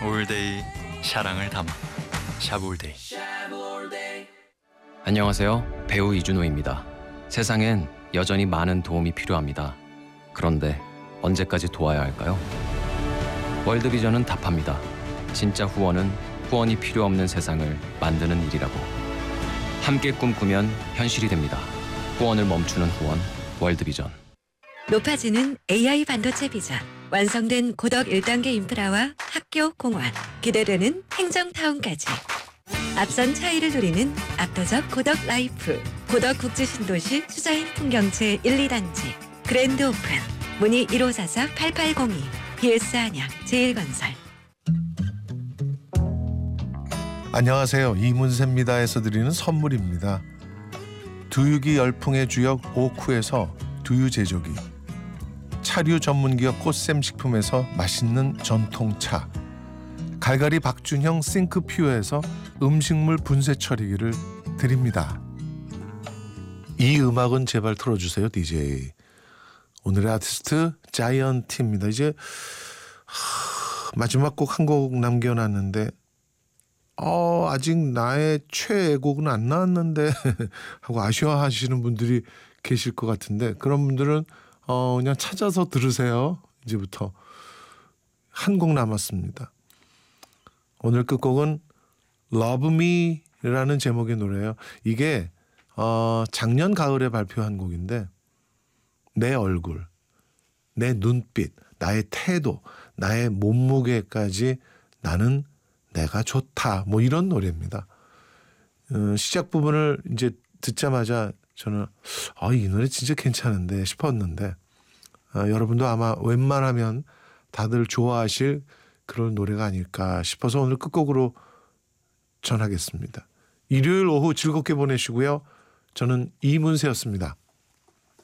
올데이 사랑을 담아 샤브올데이. 안녕하세요. 배우 이준호입니다. 세상엔 여전히 많은 도움이 필요합니다. 그런데 언제까지 도와야 할까요? 월드비전은 답합니다. 진짜 후원은 후원이 필요 없는 세상을 만드는 일이라고. 함께 꿈꾸면 현실이 됩니다. 후원을 멈추는 후원, 월드비전. 높아지는 AI 반도체 비전, 완성된 고덕 1단계 인프라와 학교, 공원, 기대되는 행정타운까지. 앞선 차이를 누리는 압도적 고덕 라이프, 고덕 국제신도시 수자인 풍경채 1, 2단지, 그랜드 오픈, 문의 1544-8802, BS 안양, 제1건설. 안녕하세요. 이문세입니다에서 드리는 선물입니다. 두유기 열풍의 주역 오쿠에서 두유 제조기, 차류 전문기업 꽃샘식품에서 맛있는 전통차, 갈갈이 박준형 싱크퓨어에서 음식물 분쇄 처리기를 드립니다. 이 음악은 제발 틀어주세요, DJ. 오늘의 아티스트 자이언티입니다. 이제 마지막 곡 한 곡 남겨놨는데 아직 나의 최애곡은 안 나왔는데 하고 아쉬워하시는 분들이 계실 것 같은데, 그런 분들은 그냥 찾아서 들으세요. 이제부터 한 곡 남았습니다. 오늘 끝곡은 Love Me라는 제목의 노래예요. 이게 작년 가을에 발표한 곡인데, 내 얼굴, 내 눈빛, 나의 태도, 나의 몸무게까지 나는 내가 좋다, 뭐 이런 노래입니다. 시작 부분을 이제 듣자마자 저는 이 노래 진짜 괜찮은데 싶었는데, 여러분도 아마 웬만하면 다들 좋아하실 그런 노래가 아닐까 싶어서 오늘 끝곡으로 전하겠습니다. 일요일 오후 즐겁게 보내시고요. 저는 이문세였습니다.